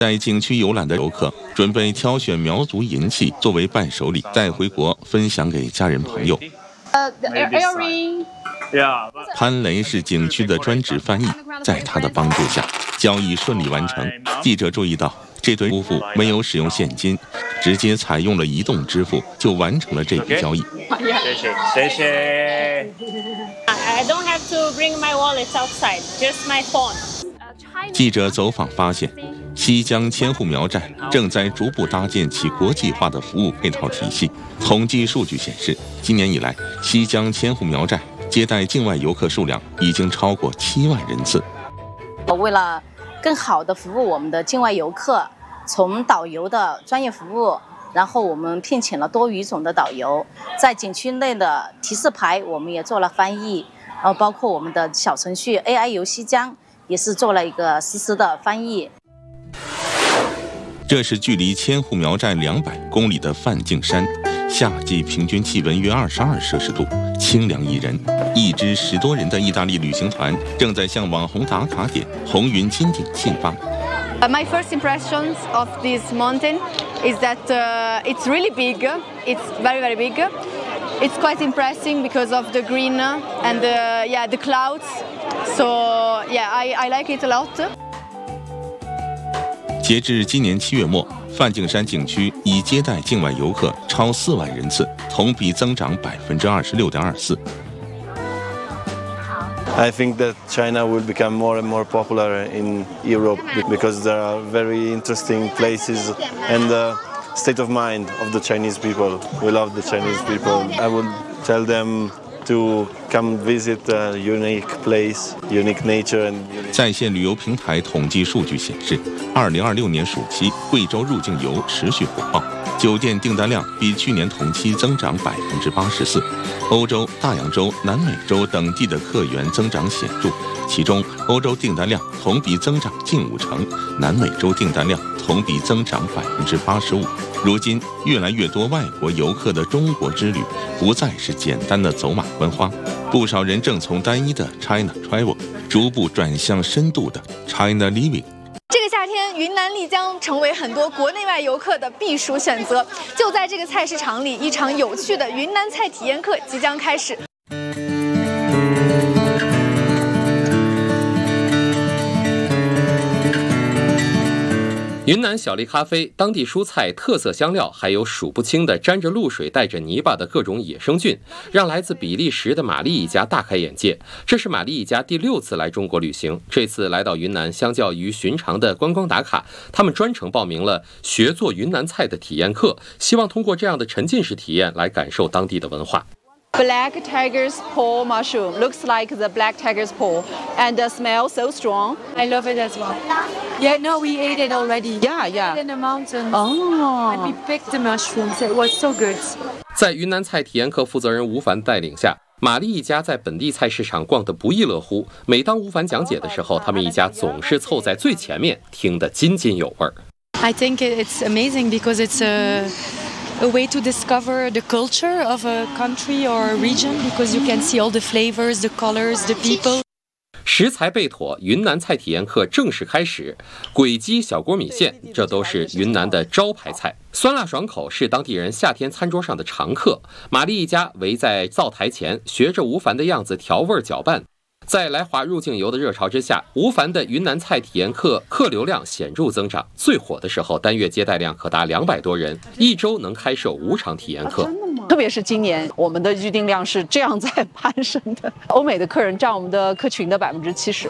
在景区游览的游客准备挑选苗族银器作为伴手礼带回国，分享给家人朋友。潘雷是景区的专职翻译，在他的帮助下，交易顺利完成。记者注意到，这对夫妇没有使用现金，直接采用了移动支付，就完成了这笔交易。 谢谢。I don't have to bring my wallet outside, just my phone. 记者走访发现，西江千户苗寨正在逐步搭建起国际化的服务配套体系。统计数据显示，今年以来，西江千户苗寨接待境外游客数量已经超过7万人次。 为了更好地服务我们的境外游客，从导游的专业服务，然后我们聘请了多语种的导游，在景区内的提示牌我们也做了翻译，包括我们的小程序 AI 游西江也是做了一个实时的翻译。 这是距离千户苗寨200公里的梵净山，夏季平均气温约22摄氏度，清凉宜人。一支10多人的意大利旅行团正在向网红打卡点红云金顶进发。 My first impressions of this mountain is that it's really big. It's very, very big. It's quite impressive because of the green and the clouds. So I like it a lot. 截至今年7月末，梵净山景区已接待境外游客超4万人次，同比增长26.24%。 I think that China will become more and more popular in Europe because there are very interesting places and the state of mind of the Chinese people. We love the Chinese people. I would tell them to come visit a unique place, unique nature and 在线旅游平台统计数据显示，2026年暑期贵州入境游持续火爆，酒店订单量比去年同期增长84%。欧洲、大洋洲、南美洲等地的客源增长显著，其中欧洲订单量同比增长近50%，南美洲订单量同比增长85%。如今，越来越多外国游客的中国之旅不再是简单的走马观花，不少人正从单一的 China Travel 逐步转向深度的 China Living。 这个夏天，云南丽江成为很多国内外游客的避暑选择。就在这个菜市场里，一场有趣的云南菜体验课即将开始。 云南小粒咖啡，当地蔬菜、特色香料，还有数不清的沾着露水、带着泥巴的各种野生菌，让来自比利时的玛丽一家大开眼界。这是玛丽一家第6次来中国旅行，这次来到云南，相较于寻常的观光打卡，他们专程报名了学做云南菜的体验课，希望通过这样的沉浸式体验来感受当地的文化。 Black tiger's paw mushroom looks like the black tiger's paw and the smell so strong. I love it as well. Yeah, no, we ate it already. Yeah. In the mountains. Oh. And we picked the mushrooms. It was so good. 在云南菜体验课负责人吴凡带领下，玛丽一家在本地菜市场逛得不亦乐乎。每当吴凡讲解的时候，他们一家总是凑在最前面，听得津津有味。 I think it's amazing because it's a way to discover the culture of a country or a region because you can see all the flavors, the colors, the people. 食材备妥，云南菜体验课正式开始。鬼鸡、小锅米线，这都是云南的招牌菜，酸辣爽口是当地人夏天餐桌上的常客。玛丽一家围在灶台前，学着吴凡的样子调味搅拌。在来华入境游的热潮之下，吴凡的云南菜体验课客流量显著增长，最火的时候单月接待量可达200多人，一周能开设5场体验课。 特别是今年，我们的预订量是这样在攀升的，欧美的客人占我们的客群的70%。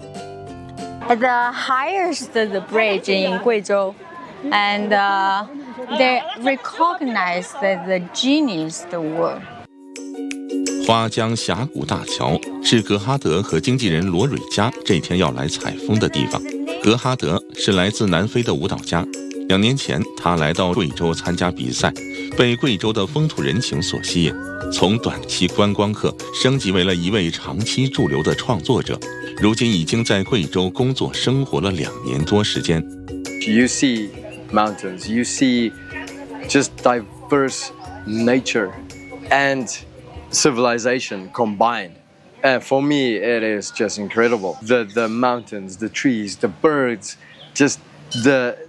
The highest the bridge in Guizhou, and they recognize the genius the world. 花江峡谷大桥是格哈德和经纪人罗蕊嘉这天要来采风的地方。格哈德是来自南非的舞蹈家，2年前他来到贵州参加比赛，被贵州的风土人情所吸引，从短期观光客升级为了一位长期驻留的创作者，如今已经在贵州工作生活了2年多时间。 You see mountains, you see just diverse nature and civilization combined. For me, it is just incredible. The mountains, the trees, the birds, just the